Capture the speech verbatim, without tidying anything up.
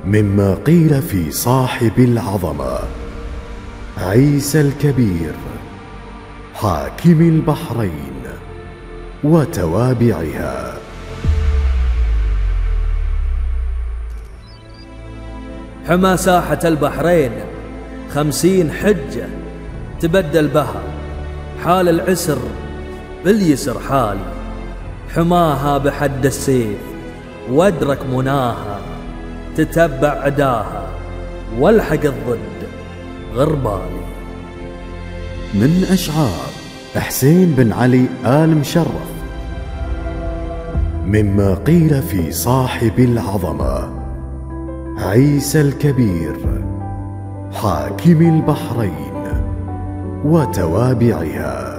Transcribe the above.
مما قيل في صاحب العظمة عيسى الكبير حاكم البحرين وتوابعها. حمى ساحة البحرين خمسين حجة تبدل بها، حال العسر باليسر حالي، حماها بحد السيف وادرك مناها، تتبع عداها والحق الضد غربالي. من أشعار حسين بن علي آل مشرف. مما قيل في صاحب العظمة عيسى الكبير حاكم البحرين وتوابعها.